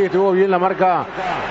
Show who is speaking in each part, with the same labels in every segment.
Speaker 1: ahí estuvo bien la marca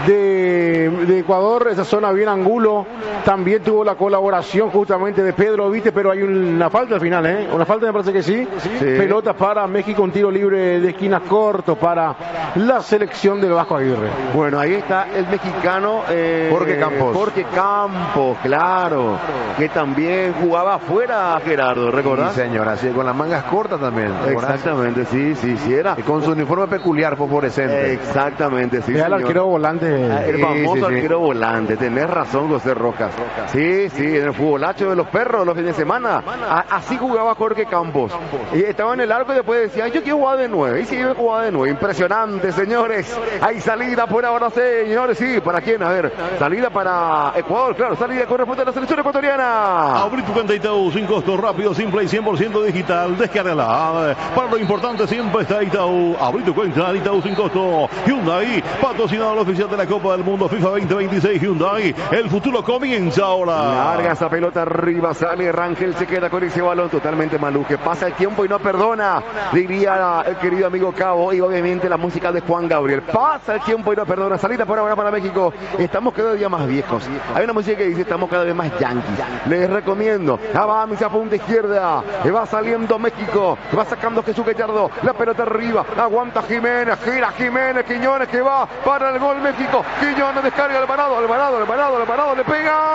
Speaker 1: de Ecuador, esa zona bien Angulo, también tuvo la colaboración justamente de Pedro Vite, pero hay una falta al final, una falta me parece que sí. Pelota para México, un tiro libre de esquina corto para la selección del Vasco Aguirre.
Speaker 2: Bueno, ahí está el mexicano Jorge Campos, claro, que también jugaba afuera, Gerardo, ¿recordás?
Speaker 3: Sí, señor, así con las mangas cortas también.
Speaker 2: Exactamente, sí, era.
Speaker 3: Y con su uniforme peculiar, fosforescente.
Speaker 2: Exactamente, sí,
Speaker 1: señor. El arquero volante.
Speaker 2: El famoso arquero volante, tenés razón, José Rojas. Sí, en el futbolacho de los perros los fines de semana. Así jugaba Jorge Campos. Y estaba en el arco y después decía, yo quiero jugar de 9. Y sí, yo jugaba de 9. Impresionante, señores. Hay salida por ahora, señores. Sí, ¿para quién? A ver, salida para Ecuador, claro, salida corresponde a la selección ecuatoriana.
Speaker 4: Abrí tu cuenta Itaú sin costo, rápido, simple y 100% digital. Descárgala. Para lo importante siempre está Itaú. Abrí tu cuenta Itaú sin costo. Hyundai, patrocinador oficial de la Copa del Mundo FIFA 2026. Hyundai, el futuro comienza ahora.
Speaker 2: Larga esa pelota arriba, sale Rangel, se queda con ese balón totalmente Maluje. Pasa el tiempo y no perdona, diría el querido amigo Cabo, y obviamente la música de Juan Gabriel. Pasa el tiempo y no perdona. Salida por ahora para México. Estamos cada día más viejos. Hay una música que dice estamos cada vez más yanquis. Les recomiendo. Va a punta izquierda. Va saliendo México. Va sacando Jesús Gallardo. La pelota arriba. Aguanta Jiménez. Gira Jiménez. Quiñones que va para el gol México. Quiñones descarga Alvarado. Le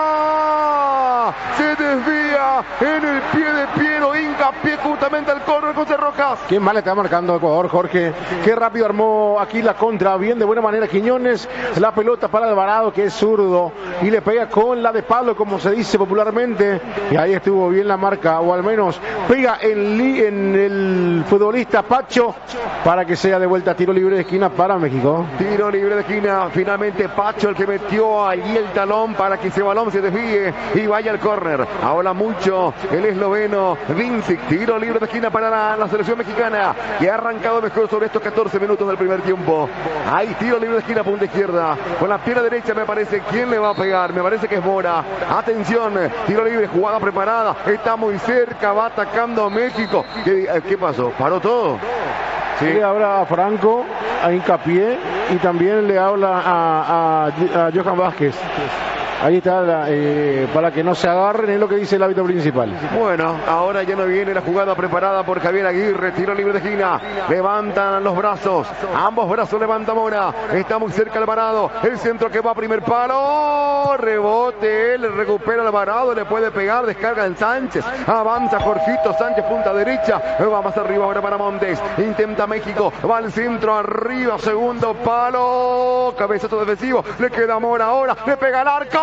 Speaker 2: pega. Se desvía en el pie de Piero. Hincapié justamente al córner José Rojas.
Speaker 1: Qué mal está marcando Ecuador, Jorge. Qué rápido armó aquí la contra. Bien de buena manera Quiñones. La pelota para Alvarado, que es zurdo, y le pega con la de palo, como se dice popularmente, y ahí estuvo bien la marca, o al menos pega en el futbolista Pacho, para que sea de vuelta tiro libre de esquina para México.
Speaker 2: Tiro libre de esquina, finalmente Pacho el que metió allí el talón para que ese balón se desvíe y vaya al córner. Ahora mucho el esloveno Vincic, tiro libre de esquina para la selección mexicana, que ha arrancado mejor sobre estos 14 minutos del primer tiempo. Hay tiro libre de esquina, punta izquierda, con la pierna derecha me parece. ¿Quién le va a pegar? Me parece que es Mora. Atención, tiro libre, jugada preparada, está muy cerca, va atacando México. ¿Qué pasó? ¿Paró todo?
Speaker 1: Sí. Le habla a Franco, a Hincapié, y también le habla a Johan Vázquez. Ahí está, para que no se agarren, es lo que dice el árbitro principal.
Speaker 2: Bueno, ahora ya no viene la jugada preparada por Javier Aguirre, tiro libre de esquina, levantan los brazos, ambos brazos levanta Mora, está muy cerca Alvarado, el centro que va a primer palo, rebote, él recupera Alvarado, le puede pegar, descarga en Sánchez, avanza Jorgito Sánchez, punta derecha, va más arriba ahora para Montes, intenta México, va al centro, arriba, segundo palo, cabezazo defensivo, le queda Mora ahora, le pega el arco.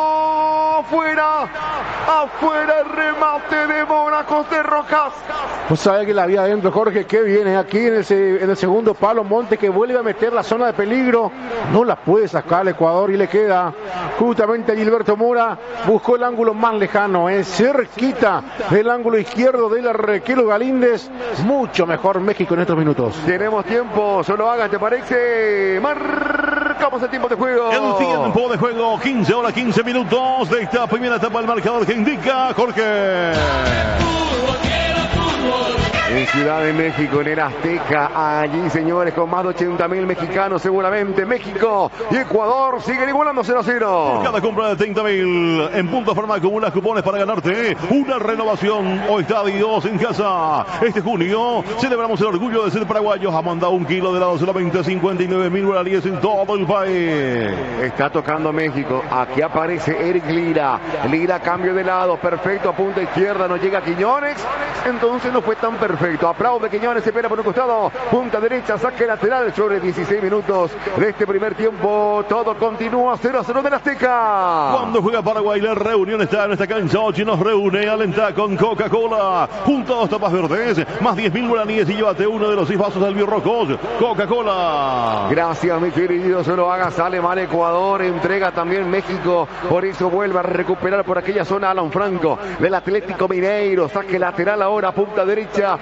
Speaker 2: Afuera el remate de Mora, José Rojas.
Speaker 1: Pues sabe que la había adentro, Jorge, que viene aquí en el segundo palo, Monte, que vuelve a meter la zona de peligro, no la puede sacar el Ecuador y le queda justamente a Gilberto Mora, buscó el ángulo más lejano, cerquita del ángulo izquierdo del arquero Galíndez, mucho mejor México en estos minutos.
Speaker 2: Tenemos tiempo, solo haga, ¿te parece? Marcamos el tiempo de juego.
Speaker 4: El tiempo de juego, 15 horas, 15 minutos de esta primera etapa del marcador que indica Jorge.
Speaker 2: En Ciudad de México, en el Azteca, allí señores, con más de 80.000 mexicanos seguramente. México y Ecuador siguen igualando 0-0.
Speaker 4: Por cada compra de 30.000 en Punto Farma acumulas cupones para ganarte una renovación o estadios en casa. Este junio celebramos el orgullo de ser paraguayos. Ha mandado un kilo de helado solamente 59.000 guaraníes en todo el país.
Speaker 2: Está tocando México. Aquí aparece Eric Lira. Lira cambio de lado, perfecto, a punta izquierda, no llega Quiñones. Entonces no fue tan perfecto. Aplaude Quiñones, se espera por un costado, punta derecha, saque lateral sobre 16 minutos de este primer tiempo. Todo continúa 0-0 del Azteca.
Speaker 4: Cuando juega Paraguay, la reunión está en esta cancha. Ochi nos reúne, alenta con Coca-Cola. Junto a dos tapas verdes, más 10.000 guaraníes y llévate uno de los 6 vasos albirrojos. Coca-Cola.
Speaker 2: Gracias, mi querido. Solo haga, sale mal Ecuador, entrega también México. Por eso vuelve a recuperar por aquella zona Alan Franco del Atlético Mineiro. Saque lateral ahora, punta derecha.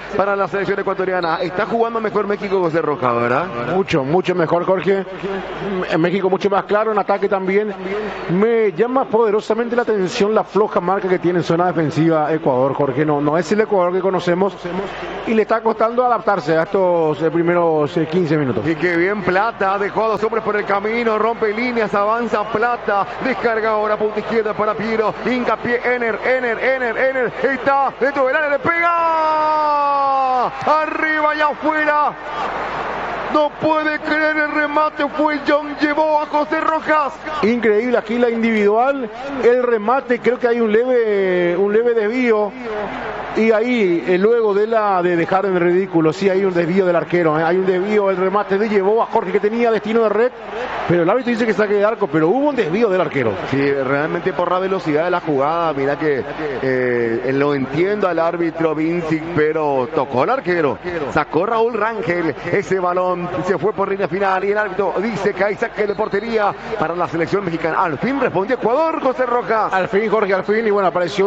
Speaker 2: para la selección ecuatoriana. Está jugando mejor México, José Rojas, ¿verdad?
Speaker 1: Mucho mejor, Jorge. En México mucho más claro, en ataque también. Me llama poderosamente la atención la floja marca que tiene en zona defensiva Ecuador, Jorge. No es el Ecuador que conocemos y le está costando adaptarse a estos primeros 15 minutos.
Speaker 2: Y qué bien Plata, dejó a 2 hombres por el camino, rompe líneas, avanza Plata, descarga ahora punta izquierda para Piero, hincapié Ener, está dentro del área, le pega, arriba y afuera. No puede creer el remate, fue el John, llevó a José Rojas.
Speaker 1: Increíble aquí la individual, el remate, creo que hay un leve desvío. Y ahí, luego de dejar en ridículo, sí hay un desvío del arquero, hay un desvío, el remate de llevó a Jorge que tenía destino de red, pero el árbitro dice que saque de arco, pero hubo un desvío del arquero.
Speaker 2: Sí, realmente por la velocidad de la jugada, mira que lo entiendo al árbitro Vincic, pero tocó el arquero, sacó Raúl Rangel, ese balón se fue por línea final y el árbitro dice que hay saque de portería para la selección mexicana. Al fin respondió Ecuador, José Rojas.
Speaker 1: Al fin, Jorge, al fin, y bueno, apareció